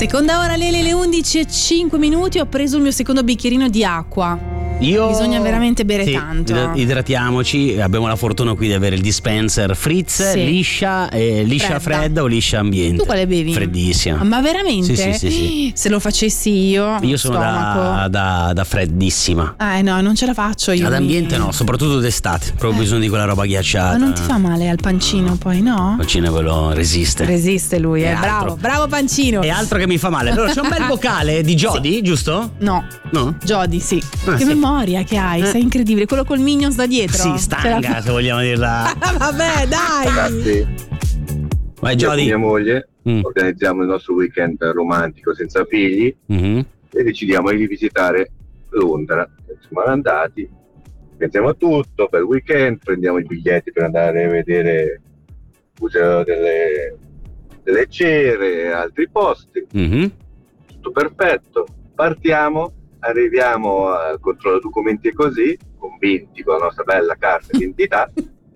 Seconda ora, le 11:05. Ho preso il mio secondo bicchierino di acqua. Bisogna veramente bere tanto. Idratiamoci. Abbiamo la fortuna qui di avere il dispenser Fritz, liscia fredda o liscia ambiente. Tu quale bevi? Freddissima. Ma veramente? Sì. Se lo facessi io sono da freddissima. No, non ce la faccio io. Ad ambiente no, soprattutto d'estate. Proprio bisogno di quella roba ghiacciata. Ma non ti fa male al pancino poi, no? Il pancino quello resiste. Resiste lui, bravo pancino. E altro che mi fa male. Allora c'è un bel vocale di Jody, giusto? No. Jody, sì. Che memoria che hai, sei incredibile. Quello col Minions da dietro. Sì, stanga, se vogliamo dirla. Vabbè, dai. Ragazzi, vai Jody. mia moglie organizziamo il nostro weekend romantico senza figli e decidiamo di rivisitare Londra. Siamo andati, pensiamo a tutto per il weekend, prendiamo i biglietti per andare a vedere il museo delle cere, altri posti. Tutto perfetto. Partiamo, arriviamo al controllo documenti e così, convinti con la nostra bella carta d'identità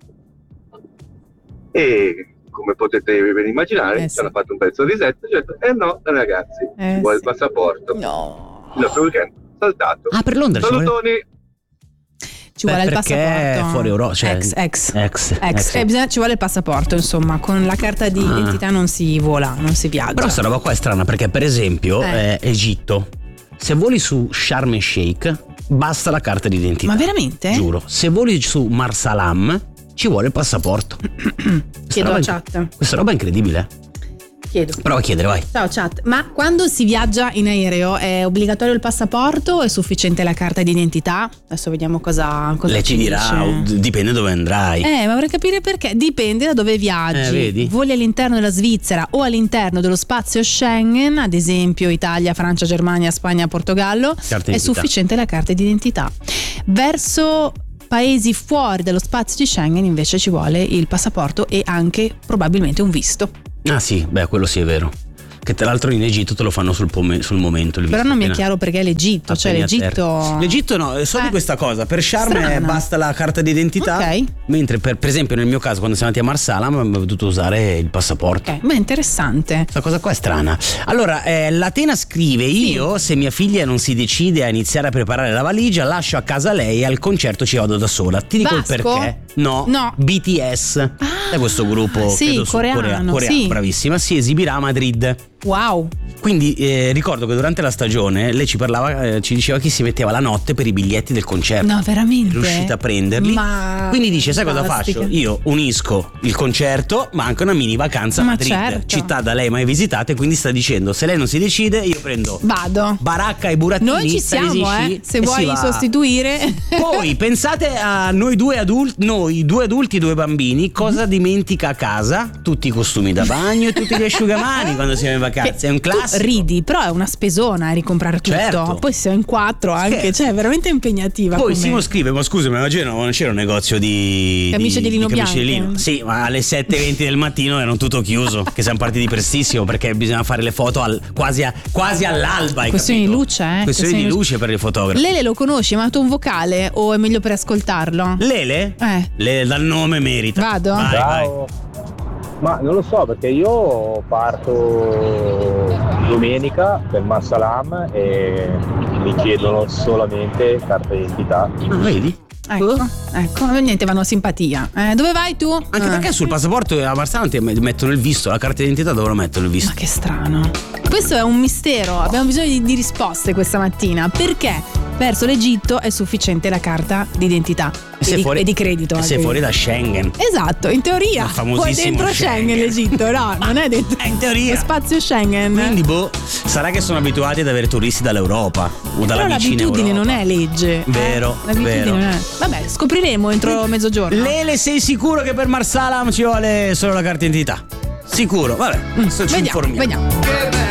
e come potete ben immaginare ci hanno fatto un bel sorrisetto e detto no ragazzi, ci vuole il passaporto. No. Il nostro weekend saltato. Per Londra salutoni. Ci vuole il perché passaporto. Fuori Europa, cioè ci vuole il passaporto, insomma, con la carta di identità non si vola, non si viaggia. Però sta roba qua è strana perché per esempio Egitto, se voli su Sharm el Sheikh basta la carta d'identità. Ma veramente? Giuro. Se voli su Marsalam ci vuole il passaporto. Chiedo a chat. Questa roba è incredibile. Chiedo. Prova a chiedere, vai. Ciao chat, ma quando si viaggia in aereo è obbligatorio il passaporto o è sufficiente la carta d'identità? Adesso vediamo cosa lei ci dirà, dipende dove andrai. Ma vorrei capire perché. Dipende da dove viaggi. Vedi? Voli all'interno della Svizzera o all'interno dello spazio Schengen, ad esempio Italia, Francia, Germania, Spagna, Portogallo, è sufficiente la carta d'identità. Verso paesi fuori dallo spazio di Schengen invece ci vuole il passaporto e anche probabilmente un visto. Ah sì, quello sì è vero. Che tra l'altro in Egitto te lo fanno sul momento. Però non mi è chiaro perché l'Egitto. Cioè l'Egitto no, so di questa cosa. Per Sharm basta la carta d'identità. Mentre per esempio nel mio caso quando siamo andati a Marsalam abbiamo dovuto usare il passaporto. Ma è interessante. Questa cosa qua è strana. Allora Latena scrive: io se mia figlia non si decide a iniziare a preparare la valigia lascio a casa lei e al concerto ci vado da sola. Ti dico il perché. No. BTS è questo gruppo coreano, bravissima, si esibirà a Madrid. Wow. Quindi ricordo che durante la stagione lei ci parlava, ci diceva che si metteva la notte per i biglietti del concerto. No, veramente? È riuscita a prenderli. Quindi dice: sai cosa faccio? Io unisco il concerto ma anche una mini vacanza a Madrid, città da lei mai visitate. Quindi sta dicendo: se lei non si decide io vado baracca e burattini. Noi ci siamo, se vuoi sostituire. Poi pensate a noi due adulti, due bambini, cosa dimentica a casa? Tutti i costumi da bagno e tutti gli asciugamani quando siamo in vacanza. È un classico. Ridi, però è una spesona ricomprare tutto. Poi siamo in 4 anche, cioè è veramente impegnativa. Poi Simo scrive: ma scusami, ma non c'era un negozio di camicie di lino bianche? Sì, ma alle 7:20 del mattino erano tutto chiuso. Che siamo partiti prestissimo perché bisogna fare le foto quasi all'alba. Questione di luce, Questione di luce per il fotografo. Lele lo conosci? Ma ha dato un vocale o è meglio per ascoltarlo? Lele? Lele dal nome merita. Vado? Vai. Ma non lo so perché io parto domenica per Marsalam e mi chiedono solamente carta d'identità. Vedi? Ecco, niente, vanno a simpatia. Dove vai tu? Anche perché sul passaporto a Marsalam ti mettono il visto, la carta d'identità dove lo mettono il visto? Ma che strano. Questo è un mistero, abbiamo bisogno di risposte questa mattina. Perché verso l'Egitto è sufficiente la carta d'identità e di credito. E sei fuori da Schengen. Esatto, in teoria. Poi dentro Schengen l'Egitto, no, non è dentro. In teoria. È spazio Schengen. Quindi sarà che sono abituati ad avere turisti dall'Europa o dalla vicina Europa. L'abitudine non è legge. Vero, l'abitudine non è. Vabbè, scopriremo entro mezzogiorno. Lele, sei sicuro che per Marsalam ci vuole solo la carta d'identità? Sicuro, vabbè, ci informiamo. Vediamo.